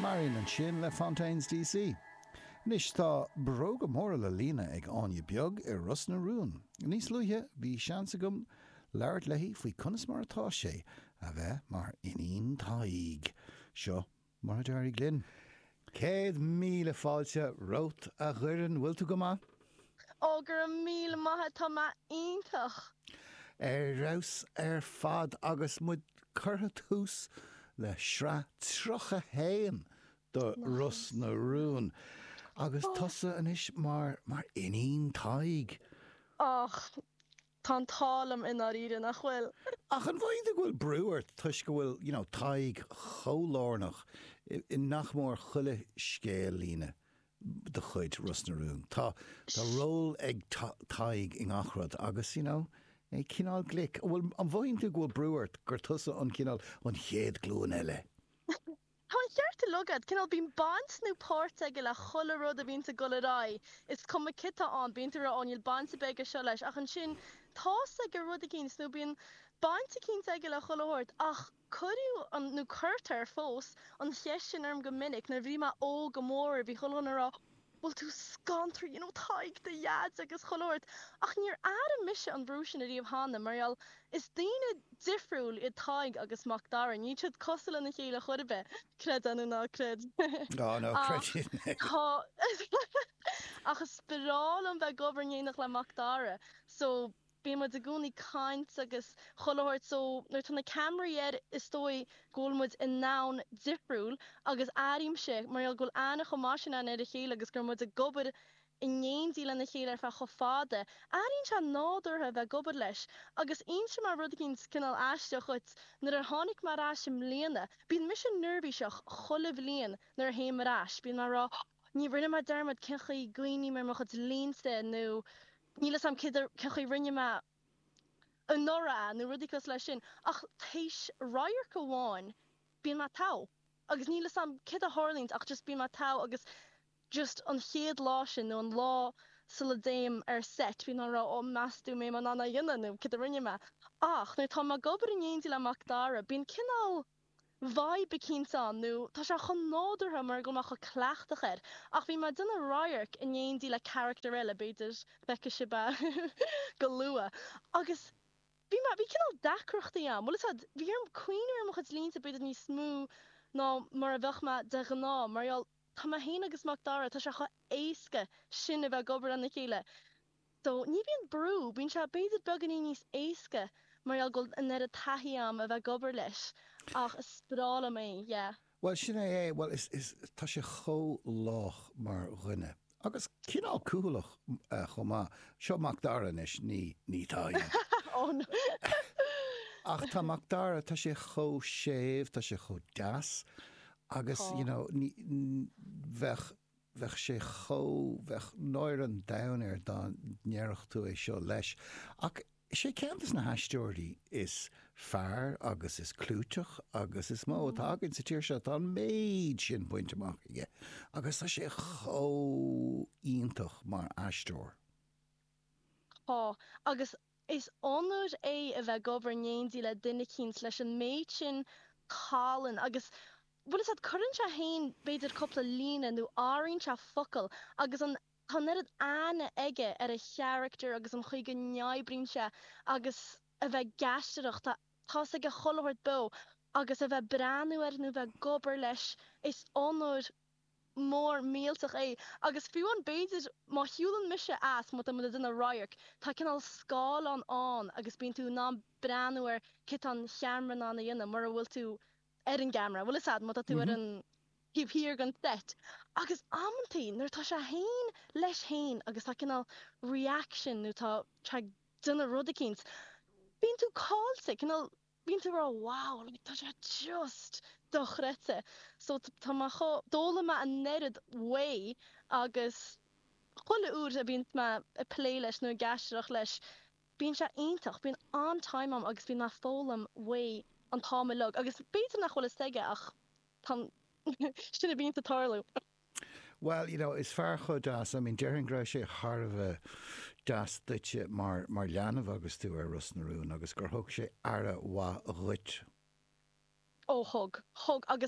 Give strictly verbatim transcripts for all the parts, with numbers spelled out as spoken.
Marion an sin le Fontaines D C. Nis tá bróga mór le lína ag áine beag ar Ros na Rún. Níos luithe bhí seansa gom leabhart leithí faoi conas mar atá sé a bheith mar iníon taig. Seo mar a dearí glynn. Céad míle fáilte rót a ghuireann bhfuil tú go maith? Ó gur míle maithe tá ma iontach. Ar raibs ar fad agus muid curtha tús le sra trocha héin do Ros na Rún. Agus tusa anis mar mar iníon taig. Ach, tá tálam in áíre nach bhfuil. Ach an bhaid a bhfuil breúirt tuis go bhfuil, you know, taig cholárnach i, i nach mór chuile scéal líne de chuid Ros na Rún. Tá tá ról ag taig in achrad agus, you know, é cinál glic. Bhfuil an bhaid a bhfuil breúirt gur tusa an cinál an chéad glúin eile. Tá cheart a lugad, cinál bín bant nó páirt aige le chola rud a bhínta golará. Is cum citta an bínta ra aniil banta beige seo leis ach an sin tása gur rud a cíns nó bín banta cínta aige le chola ach chuirú an nó curtar fós an cheis sin arm go minic na bhí ma ó go mór bhí cholan ará bhil tú scantar, you know, taig de iad agus cholóirt. Ach níor ára mise an brúsin a riomh hána, marial is daine difriúil i taig agus macdara. Ní siad costal na chéile churbe, cred anu ná cred. Oh, no, cred. Ach is spirál an bheith gobarnéanach le macdara. So, bí mu a gúnaí caint agus cholóirt, so nuair tanna camraíad is tói gólmud in nán difriúil agus árimse, marial gól ána chomáisina na a chéile agus gur mud a gobad in néondí le na chéile ar fe chofáda. Árín se nádortha bheith gobad leis, agus aonse mar rud cinn cinál aiste chut nar ar tháinig mar asim léana. Bín mis an nervbíseach cholah léan nar hé mar as. Bín mar rá, ní rinne mar dermad cinchaí gcuoine mar mar chut léanste nó níle sam cidir cechaí rinne ma an nora nó rudicus lei sin. Ach teis ráir go bháin bíon ma tá. Agus níle sam cid a hálínt ach just bíon ma tá agus just an chéad lá sin nó an lá sula déim ar set bhín an rá ó measú mé man anna dhéanana nó cid a rinne ma. Ach nó tá má gobar in éontí le macdara, bíon cinál vibe cínta nó tá se chun nádartha mar go mar chu cleachtachir. Ach bhí mar duna ráirc in éontí le character eile beidir feice si ba go lua. Agus bhí mar bhí cinál dacrochtaí am. Bhfuil sad bhí arm cuioine ar mo chud línta beidir ní smú ná mar a bheith ma de gná, marial tá ma héana agus macdara tá se chu éasca sin a bheith gobar an na chéile. So ní bhíon brú, bín se beidir beganí níos éasca marial go an er a taithí am a bheith gobar leis. Ach is sprála mé, yeah. Well, sin é, well, is, is, tá sé cho lách mar rinne. Agus cinál cúlach uh, chomá, seo macdara is ní, ní táim. Oh, no. Ach tá macdara, tá sé cho séf, tá sé cho das, agus, oh. you know, ní, bheith, bheith sé cho, bheith náir an dain ar da nearach tú é seo leis. Ach, sé ceantas na haisteoirí is fearr agus is clúteach agus is mó tágann sa tíir seo tá méid sin pointeach ige. Agus tá sé cho iontach mar aisteoir. Tá, agus is onúd é a bheith gobar néondí le duine cíns leis an méid sin cálan agus bhfuil is chuann se hain beidir coppla lína nó áiríonn se focail agus an tá nerad ána aige ar a character agus an chuig go neaibrín se agus a bheith gaiisteach tá tá go chollhairt bo agus a bheith breanú ar nó bheith gobar leis is onúd mór míltach é. Agus fiú an beidir má hiúlan mise as mu am duna ráirc, tá cinál scáil an an agus bíon tú ná breanú ar cit an cheamran anna dhéanam mar a bhfuil tú ar an gamra. Bhfuil is ad má tú ar an híb hir gan set. Agus amantí, nuair tá se hain leis hain agus tá cinál reaction nó tá tre duna rudicíns. Bíon tú cáilte, cinál bíon tú rá, wow, like, tá se just dochrete. So tá má cho dóla ma an nerad way agus chola úr a bíon ma a play leis nó gaiisteach leis. Bíon se aintach, bíon an time am agus bíon na fólam way an táma lug. Agus beidir nach chola steige ach tan sinna bíon ta tarlú. Well, you know, is fear chu das. I mean, Dearan gra sé Harveh das duite mar mar leanamh agus tú ar Ros na Rún agus gur thug sé ara wa ghut. Ó thug, thug agus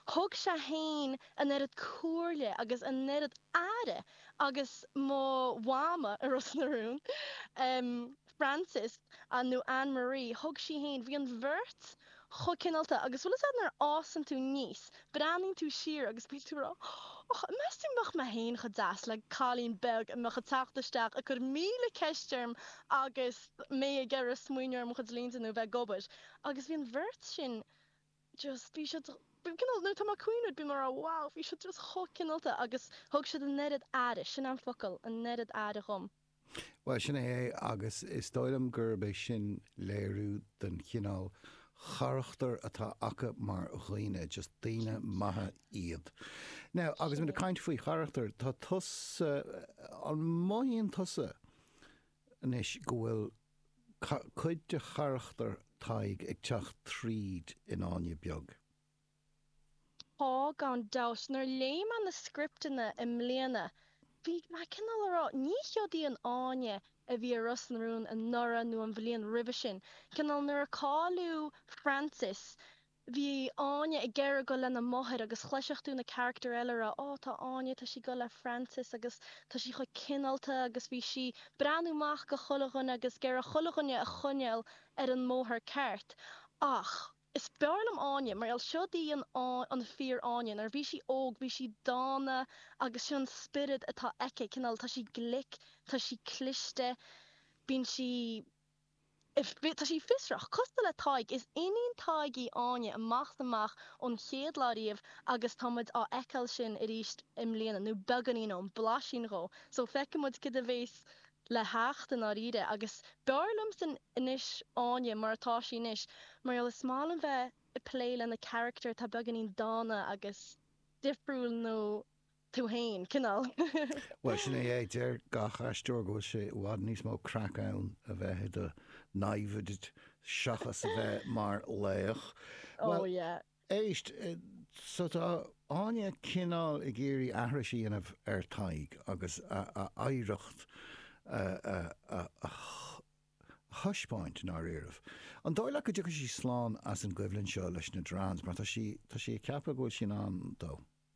thug sé hain an erad cuairle agus an erad aire agus má bháma ar os narún um, Francis a nó Anne-Marie thug sí hain bhí an bhirt chu cinálta agus bhfuil is ar ásan tú níos braning tú siar agus bí tú rá meú mach me hain go das le cálín beg a me go tataisteach a chur míle ceistem agus mé a gar a smuoinear mo chud líntaú bheith gobais agus bhí an bhirt sin just bí Kinál nu tá cuiinúd bí mar wow hí se just cho cinálta agus thug se an nedad aire sin an focail an nedad aire chum. Well sin é agus is stoilm gurbééis sin léirú den chinál charachtar atá acha mar chuoine just daine maithe iad. Now agus mu a caiint faoi charachtar tá tus an maíon tusa inis go bhfuil chuid de charachtar taig ag teach tríd in áine beag. Tá gan das nar léim an na scriptine im léana. Bhí me cinál ará ní cheodí an áine a bhí ar Ros na Rún an nora nó an bhléon ribh sin. Cinál nuair a cáú Francis, bhí áine i gceire go le na mothir agus chluiseachtú na charactar eile a ó tá áine tá si go le Francis agus tá si chu cinálta agus bhí si breanúach go chulagann agus gur a chulaganne a chuneal ar an móthir ceart. Ach, is bearlam áine, mar el seo dí an an fear áine, ar bhí si óg, bhí si dána agus sin spirit atá eice cinál tá si glic, tá si cliste, bín si tá si fisrach, costa le taig is inon taigí áine amach amach ón chéad láíomh agus táid á eiceil sin i ríist im léana nó beganín an blasin ró, so feicimid go a bhés le heachtain á ide agus bearlam san inis áine mar atá sin inis, mar le smálan bheith i pléile na character tá beganín dána agus difriúil nó tú hain cinál. Well sin é déir gachaistúir go sé bhád níos mó cracán a bheith de naimhid seachas a bheith mar léach. Oh yeah. Éist so tá áine cinál i ggéirí ahraisí anamh ar taig agus a éireacht a thuispáint ná riamh. An dóir le go dtí sí sláán as an gcuimhlann seo leis na drans, mar tá sí ceappa go sin an dó.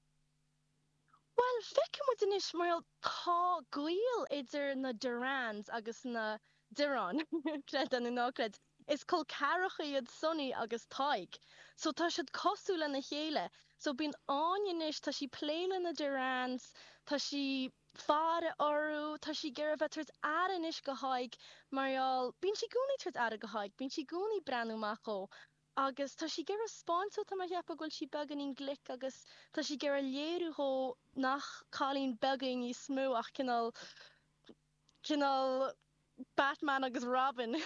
Well, feice mu inis mar tá gail idir na Durans agus na Duran cred an nácred. Is col caracha iad sunny agus taig. So tá siad cosú le na chéile. So bín áinis tá si pléile na Durans, tá si fáre orú, tá si gur bheith tuairt airis go haig, marall bín si gúnaí tuairt air go haig, bín si gúnaí breanúachó. Agus tá si gur a spáintú tá mar heappa goil si beganín glic agus tá si gur a léirúthó nach cálín beganí í smú ach cinál cinál Batman agus Robin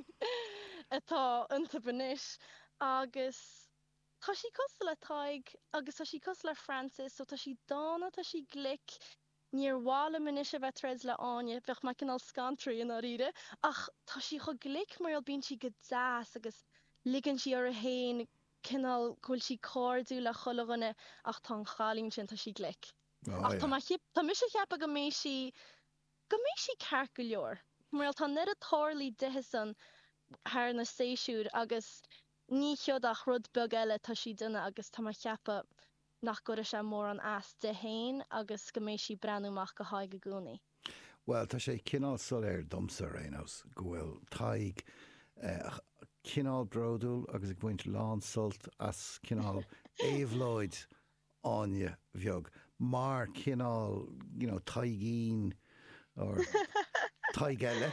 atá ionta banis agus tá si cos le taig agus tá si cos le Francis, so tá si dána tá si glic níor bhála muise bheith treid le áine bheith me cinál scantraí in á ide ach tá si chu glic mar bín si go deas agus ligann si ar a hain cinál ghfuil si cordú le chulaganne ach tá chalín sin tá si glic. Ach tá mi sé cheappa go mé si go mé si ceart go leor. Mar tá net a tháirlí dehesan haar na séisiúd agus ní cheodach rud beg eile tá si duna agus tá cheappa nach go sé mór an as de hain agus go mééis si breanúach go haig go gúnaí. Well, tá sé cinál sul ar domsa rénos go bhfuil taig uh, cinál broúil agus ag buint lán sult as cinál éhlóid áine bheog. Mar cinál you know, taigín or taig eile.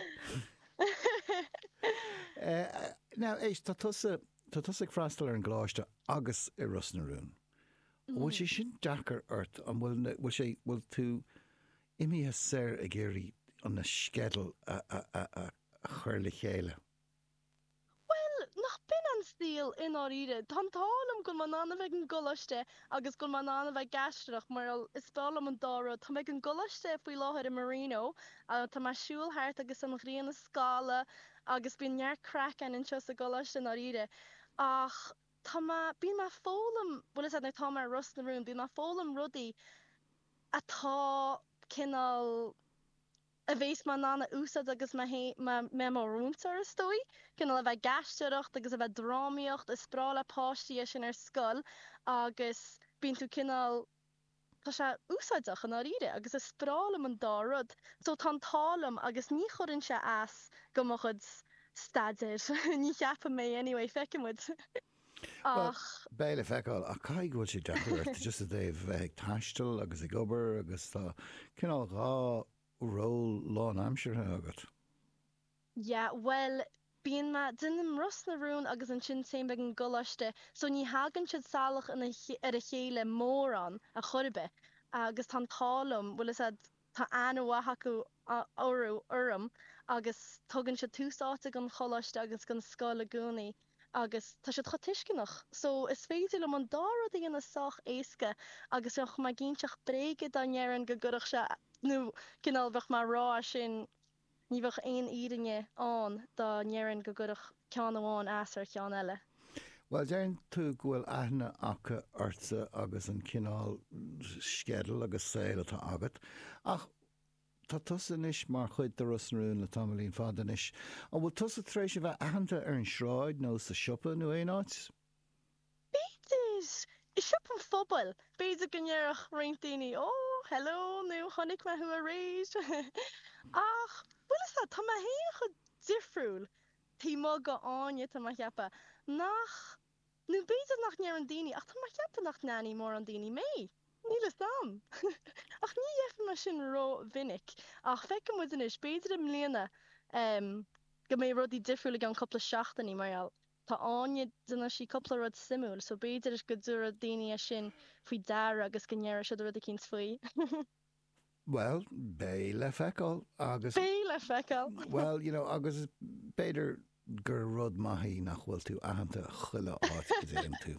uh, now, éis tá tusa tá tusa ag freastal ar an gláiste agus i Ros na Rún. Bhfuil sé sin deachar ort an bhfuil sé bhfuil tú imithe séir a géirí an na skedal a, a, a, a, a chuir le chéile. Well, nach bin an stíl in á ide. Tá tálam go man anna bheith an golaiste agus go man anna bheith gaiisteach mar is spálam an dára tá meid an golaiste faoi láthir i Marino a tá mar siúlthart agus an rion na scála agus bíon near crack an inseo a golaiste in á ide. Ach Tá bí má fólam bhfuil is na tá mar Ros na Rún, bí má fólam rudaí atá cinál a bhés má nána úsad agus me má rúmtar a stoi, cin le bheith gaiisteocht agus a bheith dráíocht is sprála páistí sin ar scoil agus bíon tú cinál tá se úsáideach an áíre agus is sprálam an dárod, so tá tálam agus ní chuann se as go mo chud staidir ní cheappa mé anyway fecimid. Ach béile feáil a caighil si deir just a déh bheith taistal agus i gobar agus tá cinál rá ró lá amsirthe agat. Ja, well bíon ma dunim ros na rún agus an sin sé be an golaiste, so ní hagann siad salach ar a chéile mór an a chorbe agus tá tálam bhfuil is tá anha acu orú orm agus tugann se túsáte an cholaiste agus gan scoil a gúnaí. agus tá sé chotiiscinnach, so is féidir am an dárad í na soch éasca agus och ma ginseach bréige danéan go gurach se nó cinálbeh mar rá sin ní bfach éon írinne an danéan go gurach cean amháin asar cean eile. Well déann tú ghfuil aithne acha orsa agus an cinál skedal agus saoil atá agat ach tá tusan is mar chuid de rusnarún le tamlín fadan is. An bhfuil tusa trééis bheith ahananta ar an sráid nó sa siopa nó é áit? Béidir! I siop an fphobal, béidir gnéireach rointíine ó hello nó chonig me thu a rééis. Ach bhfuil is tá ma héon chu difriúil tí má go áine tá ma cheappa nach nó béidir nach near an daoine ach tá ma cheappa nach naní mór an daoine mé. Nílas dam. Ach ní dhéfa mar sin ró vinnic. Ach feice mu is béidir am léana um, go mé rudí difriúla an coppla seachtaí mar tá áine duna sí coppla rud simúil, so béidir is go dúra daine sin faoi dara agus gnéire se rud a cín faoi. Well, bé le feicáil agus Bé le feicáil. Well, you know, agus béidir gur rud maithí nach bhfuil tú ahananta chuile áit go dtéann tú.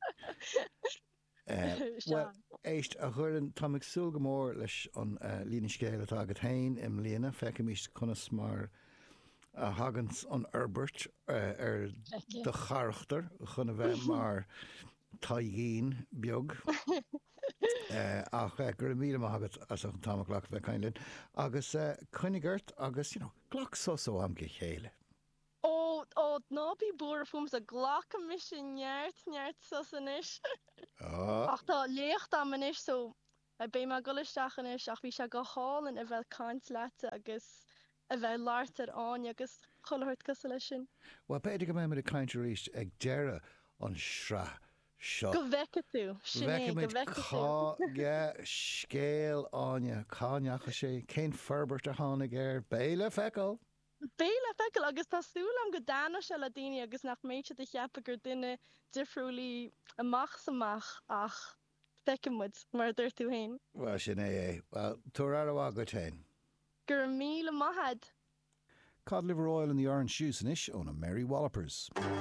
Uh, well, éist a chuann táig súl go mór leis an uh, lína scéile atá agad hain im líana feice mís chunas mar a hagans an Herbert uh, ar de charachtar chuna bheith mar taigín beag uh, ach uh, gur mí agat as an tamach bheith caiinlinn agus uh, chunigart agus you know, glach sosó am go chéile. Ó ó nábí búr fums a glach a mis neart neart sosanis. Ach tá léocht am is so bé mar goisteachchan is ach bhí se go hálan a bheith caiint lete agus a bheith látar áin agus choirt go lei sin. Well beidir go mé mar a caiintir ríist ag deire an sra seo. Go bheice tú sinné go bheice tú. Scéal áine cáneacha sé cén Ferbert a tháinig ar béile feicáil. Béile feicil agus tásúlam go dána se le daine agus nach méide de cheappa gur duine difriúlí amach samach ach feicimmuid mar dúir tú hain. Well sin é é. Well túair ar bhá go tain. Gur míle maithad. Cod liver oil in the orange juice and ish on a Mary Wallopers.